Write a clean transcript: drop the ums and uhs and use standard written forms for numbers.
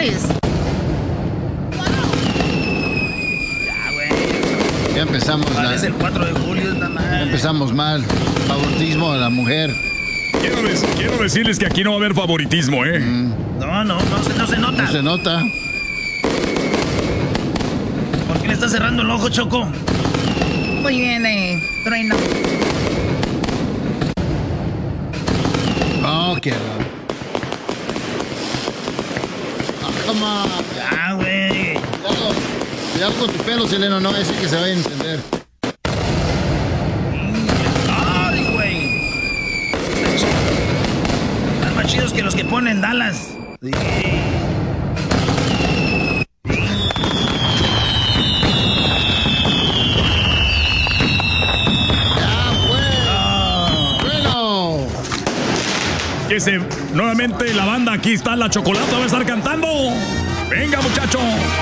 flores. Ya empezamos Parece el 4 de julio, esta madre. Ya empezamos mal. Favoritismo a la mujer. Quiero decirles que aquí no va a haber favoritismo, ¿eh? No se nota. No se nota. ¿Por qué le está cerrando el ojo, Choco? Muy bien, Trueno. Oh, qué raro. Come on. Ya, güey. Cuidado con tu pelo, Seleno, no va a decir que se vaya a encender. Ay, güey. Están más chidos que los que ponen Dallas. Sí. Nuevamente la banda, aquí está la Chocolata, va a estar cantando. Venga, muchacho.